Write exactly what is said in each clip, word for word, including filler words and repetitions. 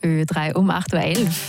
Ö drei um acht Uhr elf.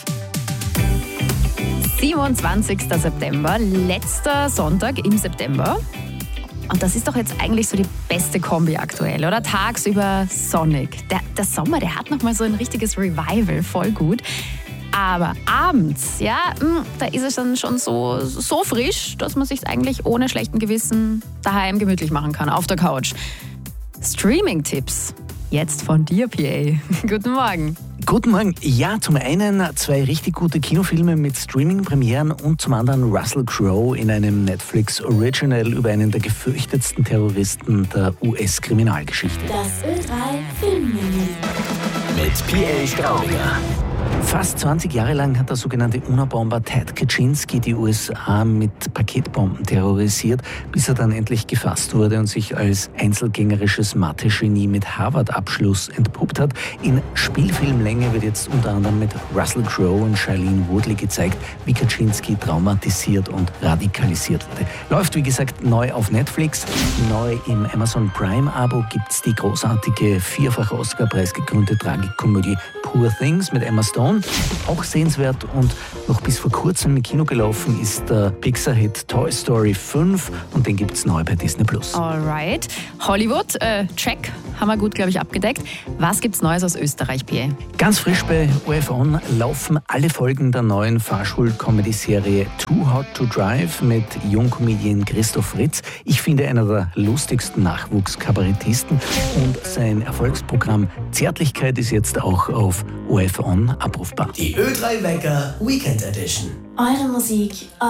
siebenundzwanzigster September, letzter Sonntag im September. Und das ist doch jetzt eigentlich so die beste Kombi aktuell, oder? Tagsüber sonnig. Der, der Sommer, der hat nochmal so ein richtiges Revival, voll gut. Aber abends, ja, da ist es dann schon so, so frisch, dass man sich eigentlich ohne schlechten Gewissen daheim gemütlich machen kann, auf der Couch. Streaming-Tipps, jetzt von dir, P A. Guten Morgen. Guten Morgen. Ja, zum einen zwei richtig gute Kinofilme mit Streaming-Premieren und zum anderen Russell Crowe in einem Netflix-Original über einen der gefürchtetsten Terroristen der U S-Kriminalgeschichte. Das Ö drei Filmmenü mit P A Straubinger. Fast zwanzig Jahre lang hat der sogenannte UNO-Bomber Ted Kaczynski die U S A mit Paketbomben terrorisiert, bis er dann endlich gefasst wurde und sich als einzelgängerisches Mathe-Genie mit Harvard-Abschluss entpuppt hat. In Spielfilmlänge wird jetzt unter anderem mit Russell Crowe und Shailene Woodley gezeigt, wie Kaczynski traumatisiert und radikalisiert wurde. Läuft, wie gesagt, neu auf Netflix. Neu im Amazon Prime-Abo gibt es die großartige, vierfach Oscar-Preis gekrönte Tragikomödie Poor Things mit Emma Stone. Auch sehenswert und noch bis vor kurzem im Kino gelaufen ist der Pixar-Hit Toy Story fünf und den gibt es neu bei Disney Plus. Alright. Hollywood, äh, check, haben wir gut, glaube ich, abgedeckt. Was gibt's Neues aus Österreich, P A? Ganz frisch bei O R F On laufen alle Folgen der neuen Fahrschul-Comedy-Serie Too Hot to Drive mit Jungcomedian Christoph Fritz. Ich finde, einer der lustigsten Nachwuchskabarettisten, und sein Erfolgsprogramm Zärtlichkeit ist jetzt auch auf O R F On abrufbar. Die Ö drei Wecker Weekend Edition. Eure Musik,